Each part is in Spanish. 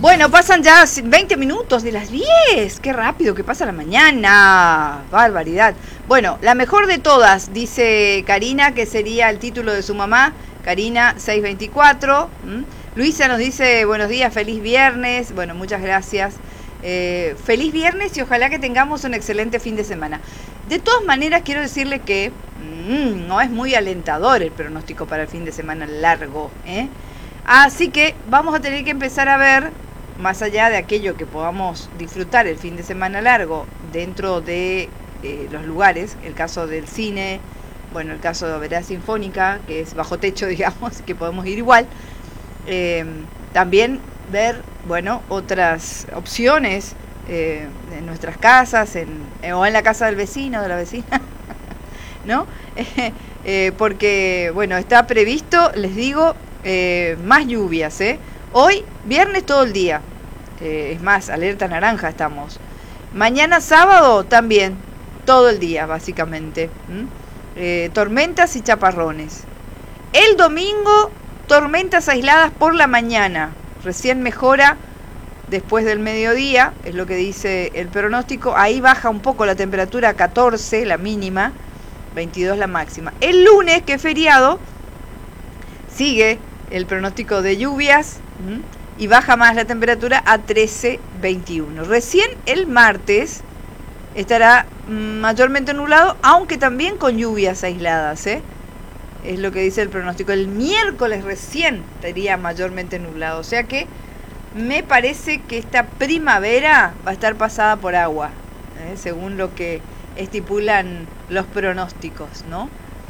Bueno, pasan ya 20 minutos de las 10. Qué rápido que pasa la mañana. Barbaridad. Bueno, la mejor de todas, dice Karina, que sería el título de su mamá. Karina 624. Luisa nos dice, buenos días, feliz viernes. Bueno, muchas gracias. Feliz viernes y ojalá que tengamos un excelente fin de semana. De todas maneras, quiero decirle que no es muy alentador el pronóstico para el fin de semana largo, ¿eh? Así que vamos a tener que empezar a ver, más allá de aquello que podamos disfrutar el fin de semana largo dentro de los lugares, el caso del cine, bueno, el caso de Vereda Sinfónica, que es bajo techo, digamos, que podemos ir igual, también ver, bueno, otras opciones en nuestras casas, o en la casa del vecino, de la vecina, ¿no? Porque, bueno, está previsto, les digo, más lluvias, hoy, viernes todo el día, es más, alerta naranja estamos. Mañana sábado también, todo el día, básicamente. Tormentas y chaparrones. El domingo, tormentas aisladas por la mañana. Recién mejora después del mediodía, es lo que dice el pronóstico. Ahí baja un poco la temperatura a 14, la mínima, 22 la máxima. El lunes, que es feriado, sigue el pronóstico de lluvias y baja más la temperatura a 13, 21. Recién el martes estará mayormente nublado, aunque también con lluvias aisladas, es lo que dice el pronóstico. El miércoles recién estaría mayormente nublado, o sea que me parece que esta primavera va a estar pasada por agua, según lo que estipulan los pronósticos, ¿no?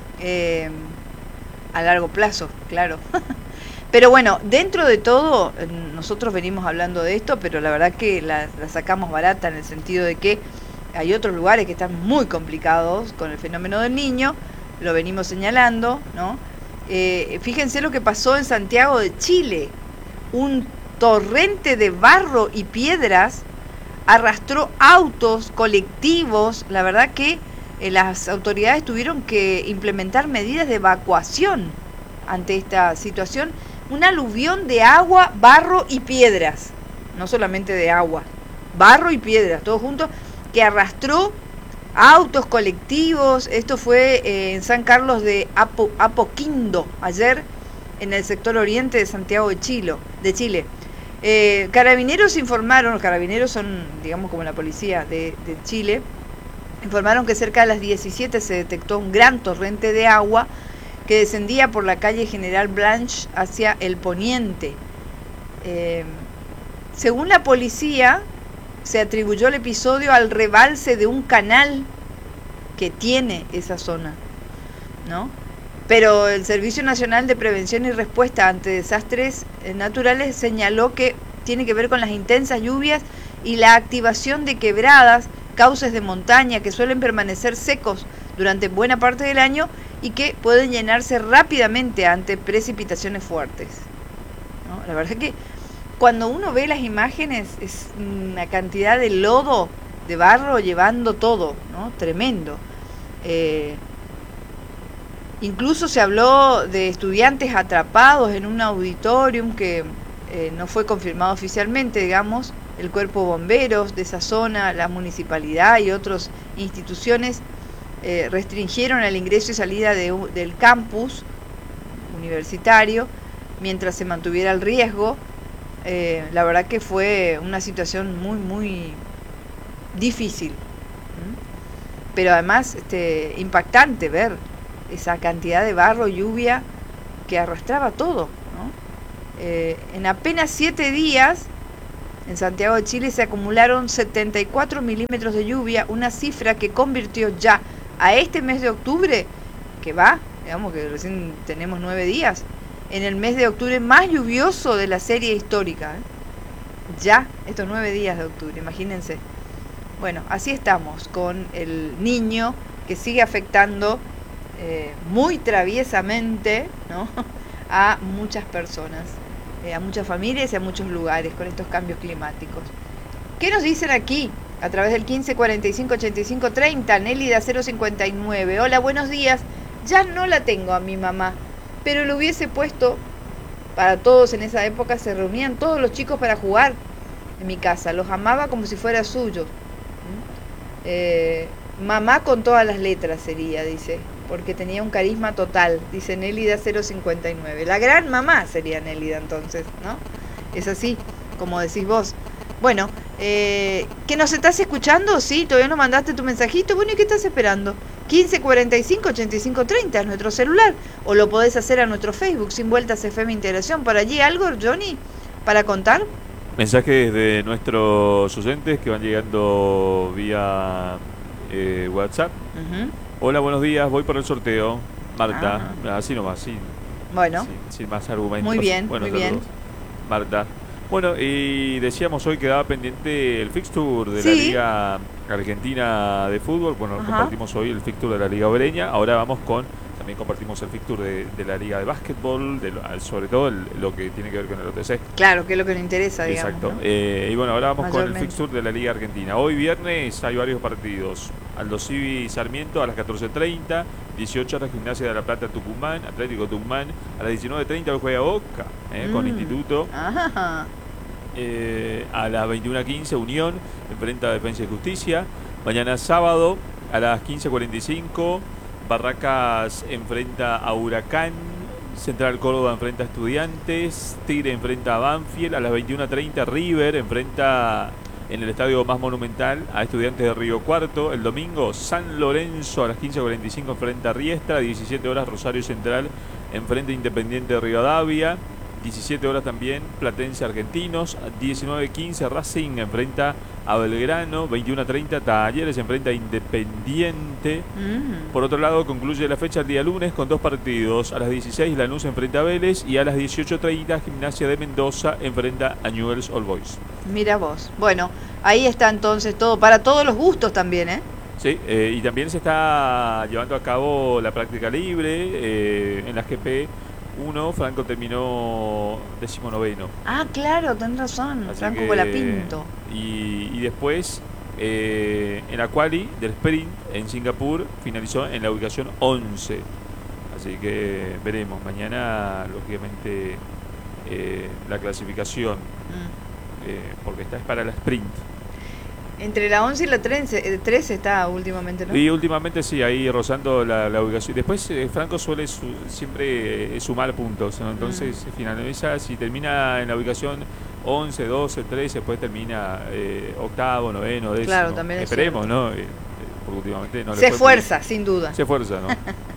A largo plazo, claro. Pero bueno, dentro de todo, nosotros venimos hablando de esto, pero la verdad que la sacamos barata en el sentido de que hay otros lugares que están muy complicados con el fenómeno del Niño, lo venimos señalando, ¿no? Fíjense lo que pasó en Santiago de Chile. Un torrente de barro y piedras arrastró autos, colectivos. La verdad que las autoridades tuvieron que implementar medidas de evacuación ante esta situación. Un aluvión de agua, barro y piedras, no solamente de agua, barro y piedras, todo junto, que arrastró autos, colectivos. Esto fue en San Carlos de Apoquindo, ayer en el sector oriente de Santiago de Chile. Carabineros informaron, los carabineros son, digamos, como la policía de Chile, informaron que cerca de las 17 se detectó un gran torrente de agua que descendía por la calle General Blanche hacia el poniente. Según la policía, se atribuyó el episodio al rebalse de un canal que tiene esa zona, ¿no? Pero el Servicio Nacional de Prevención y Respuesta ante Desastres Naturales señaló que tiene que ver con las intensas lluvias y la activación de quebradas, cauces de montaña que suelen permanecer secos durante buena parte del año y que pueden llenarse rápidamente ante precipitaciones fuertes, ¿no? La verdad es que cuando uno ve las imágenes es una cantidad de lodo, de barro llevando todo, ¿no? Tremendo. Incluso se habló de estudiantes atrapados en un auditorium que no fue confirmado oficialmente, digamos. El cuerpo de bomberos de esa zona, la municipalidad y otras instituciones restringieron el ingreso y salida del campus universitario mientras se mantuviera el riesgo. La verdad que fue una situación muy, muy difícil, pero además impactante ver esa cantidad de barro, lluvia que arrastraba todo, ¿no? En apenas 7 días en Santiago de Chile se acumularon 74 milímetros de lluvia, una cifra que convirtió ya a este mes de octubre, que va, digamos que recién tenemos 9 días, en el mes de octubre más lluvioso de la serie histórica, ya estos 9 días de octubre, imagínense. Bueno, así estamos con el Niño que sigue afectando muy traviesamente, ¿no? A muchas personas, a muchas familias y a muchos lugares con estos cambios climáticos. ¿Qué nos dicen aquí? A través del 15 45 85 30, Nélida 059. Hola, buenos días. Ya no la tengo a mi mamá, pero le hubiese puesto para todos en esa época, se reunían todos los chicos para jugar en mi casa, los amaba como si fuera suyo. Mamá con todas las letras sería, dice, porque tenía un carisma total, dice Nélida 059. La gran mamá sería Nélida entonces, ¿no? Es así, como decís vos. Bueno, ¿que nos estás escuchando? Sí, todavía no mandaste tu mensajito. Bueno, ¿y qué estás esperando? 1545-8530 es nuestro celular, o lo podés hacer a nuestro Facebook, Sin Vueltas FM Integración. ¿Por allí algo, Johnny, para contar? Mensajes de nuestros oyentes que van llegando vía WhatsApp. Hola, buenos días, voy por el sorteo. Marta, así nomás, bueno, sin más argumentos. Muy bien, bueno, muy bien. Marta. Bueno, y decíamos hoy quedaba pendiente el fixture de la Liga Argentina de Fútbol. Bueno, compartimos hoy el fixture de la Liga Obreña. Ahora vamos también compartimos el fixture de la Liga de Básquetbol, sobre todo lo que tiene que ver con el OTC. Claro, que es lo que nos interesa, digamos. Exacto. ¿no? Y bueno, ahora vamos con el fixture de la Liga Argentina. Hoy viernes hay varios partidos. Aldo Civi Sarmiento a las 14:30, 18 horas Gimnasia de la Plata Tucumán, Atlético Tucumán. A las 19:30 hoy juega Boca con Instituto. Ajá. A las 21:15 Unión enfrenta a Defensa y Justicia. Mañana sábado a las 15:45 Barracas enfrenta a Huracán. Central Córdoba enfrenta a Estudiantes. Tigre enfrenta a Banfield. A las 21:30 River enfrenta en el estadio más monumental a Estudiantes de Río Cuarto. El domingo San Lorenzo a las 15:45 enfrenta a Riestra. A 17 horas Rosario Central enfrenta a Independiente de Rivadavia. 17 horas también Platense Argentinos. 19:15 Racing enfrenta a Belgrano. 21:30 Talleres enfrenta a Independiente. Por otro lado, concluye la fecha el día lunes con 2 partidos. A las 16 Lanús enfrenta a Vélez y a las 18:30 Gimnasia de Mendoza enfrenta a Newell's Old Boys. Mira vos. Bueno, ahí está entonces todo, para todos los gustos también, ¿eh? Sí, y también se está llevando a cabo la práctica libre en la GP1. Franco terminó 19º. Ah, claro, tenés razón. Así Franco que, Colapinto. Y después, en la quali del sprint en Singapur, finalizó en la ubicación 11. Así que veremos. Mañana, lógicamente, la clasificación, porque esta es para la sprint. Entre la 11 y la 13 está últimamente, ¿no? Y últimamente sí, ahí rozando la ubicación. Después Franco suele siempre sumar puntos, ¿no? Entonces finaliza, si termina en la ubicación 11, 12, 13, después termina octavo, noveno, décimo. Claro, también esperemos, ¿no? Porque últimamente no se esfuerza, sin duda. Se esfuerza, ¿no?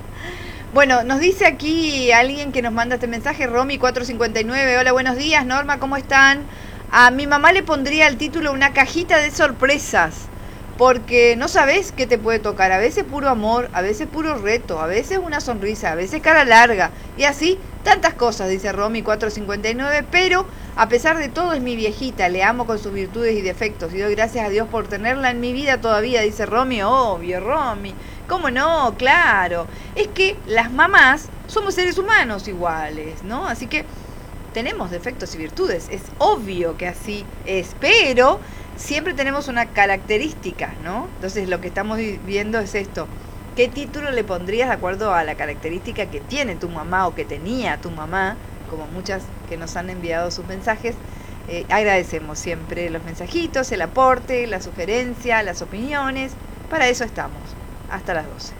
Bueno, nos dice aquí alguien que nos manda este mensaje, Romy459. Hola, buenos días, Norma, ¿cómo están? A mi mamá le pondría el título una cajita de sorpresas, porque no sabes qué te puede tocar. A veces puro amor, a veces puro reto, a veces una sonrisa, a veces cara larga. Y así, tantas cosas, dice Romy459. Pero, a pesar de todo, es mi viejita. Le amo con sus virtudes y defectos. Y doy gracias a Dios por tenerla en mi vida todavía, dice Romy. Obvio, Romy. ¿Cómo no? Claro. Es que las mamás somos seres humanos iguales, ¿no? Así que tenemos defectos y virtudes, es obvio que así es, pero siempre tenemos una característica, ¿no? Entonces lo que estamos viendo es esto. ¿Qué título le pondrías de acuerdo a la característica que tiene tu mamá o que tenía tu mamá? Como muchas que nos han enviado sus mensajes. Agradecemos siempre los mensajitos, el aporte, la sugerencia, las opiniones. Para eso estamos. Hasta las 12.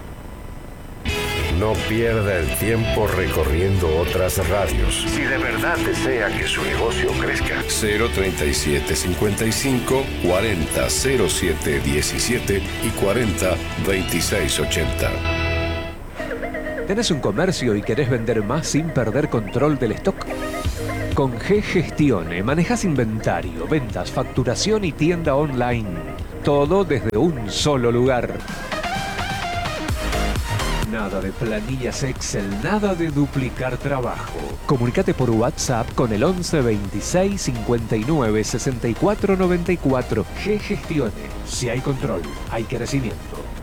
No pierda el tiempo recorriendo otras radios. Si de verdad desea que su negocio crezca. 037 55 40 07 17 y 40 26 80. ¿Tenés un comercio y querés vender más sin perder control del stock? Con G-Gestione manejas inventario, ventas, facturación y tienda online. Todo desde un solo lugar. Nada de planillas Excel, nada de duplicar trabajo. Comunicate por WhatsApp con el 11 26 59 64 94. G-Gestione. Si hay control, hay crecimiento.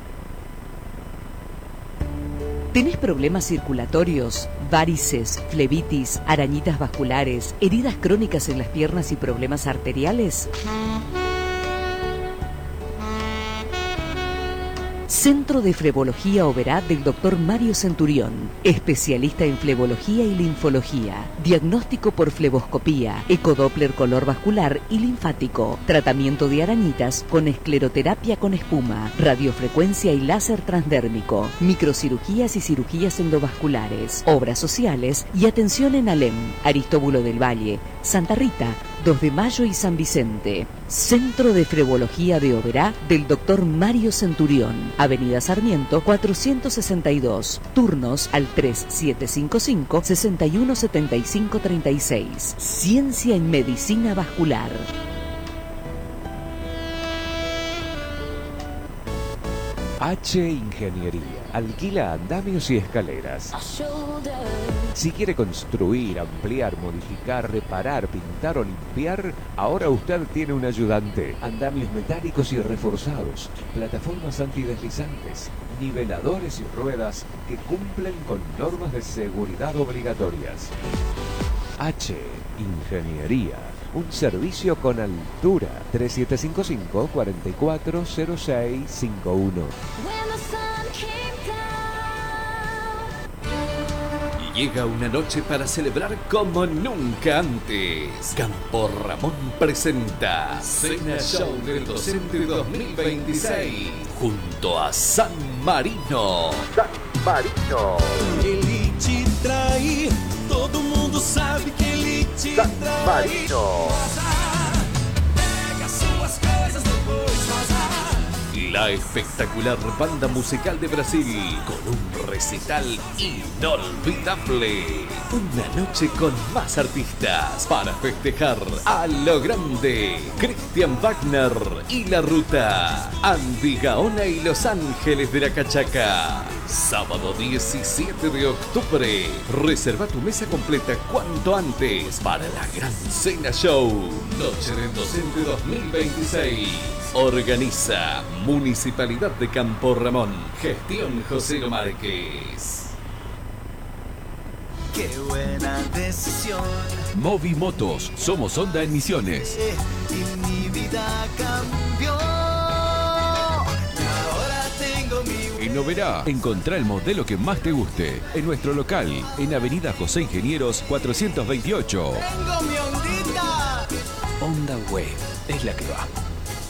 ¿Tenés problemas circulatorios, varices, flebitis, arañitas vasculares, heridas crónicas en las piernas y problemas arteriales? Centro de Flebología Oberá del Dr. Mario Centurión, especialista en flebología y linfología, diagnóstico por fleboscopía, ecodoppler color vascular y linfático, tratamiento de arañitas con escleroterapia con espuma, radiofrecuencia y láser transdérmico, microcirugías y cirugías endovasculares, obras sociales y atención en Alem, Aristóbulo del Valle, Santa Rita, 2 de Mayo y San Vicente. Centro de Flebología de Oberá del Dr. Mario Centurión, Avenida Sarmiento 462, turnos al 3755-617536. Ciencia en Medicina Vascular. H Ingeniería. Alquila andamios y escaleras. Si quiere construir, ampliar, modificar, reparar, pintar o limpiar, ahora usted tiene un ayudante. Andamios metálicos y reforzados, plataformas antideslizantes, niveladores y ruedas que cumplen con normas de seguridad obligatorias. H Ingeniería. Un servicio con altura. 3755-440651. Llega una noche para celebrar como nunca antes. Campo Ramón presenta Cena Show del Docente 2026 junto a San Marino. San Marino. El Lichi trae, todo mundo sabe que el Lichi San trae. Marino. Pega suas coisas depois vaza. La espectacular banda musical de Brasil con un recital inolvidable. Una noche con más artistas para festejar a lo grande. Cristian Wagner y La Ruta. Andy Gaona y Los Ángeles de la Cachaca. Sábado 17 de octubre. Reserva tu mesa completa cuanto antes para la gran Cena Show. Noche del Docente 2026. Organiza Municipalidad de Campo Ramón. Gestión José Márquez. Qué buena decisión. Movimotos, somos Honda en Misiones. Y mi vida cambió. Y ahora tengo mi. En Oberá, encontrá el modelo que más te guste. En nuestro local, en Avenida José Ingenieros 428. Tengo mi ondita. Honda Wave es la que va.